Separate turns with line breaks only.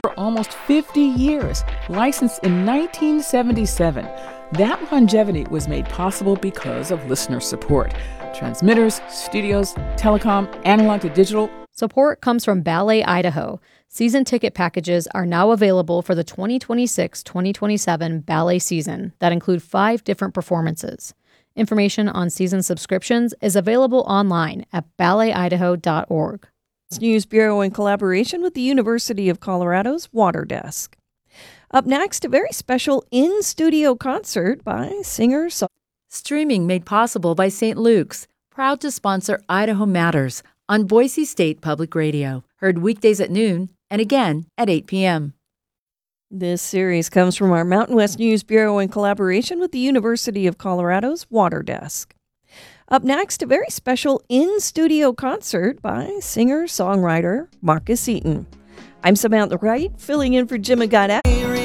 for almost 50 years, licensed in 1977. That longevity was made possible because of listener support. Transmitters, studios, telecom, analog to digital.
Support comes from Ballet Idaho. Season ticket packages are now available for the 2026-2027 ballet season that include 5 different performances. Information on season subscriptions is available online at balletidaho.org.
News Bureau in collaboration with the University of Colorado's Water Desk. Up next, a very special in-studio concert by singer.
Streaming made possible by St. Luke's, proud to sponsor Idaho Matters on Boise State Public Radio. Heard weekdays at noon and again at 8 p.m.
This series comes from our Mountain West News Bureau in collaboration with the University of Colorado's Water Desk. Up next, a very special in-studio concert by singer-songwriter Marcus Eaton. I'm Samantha Wright, filling in for Jim Agata.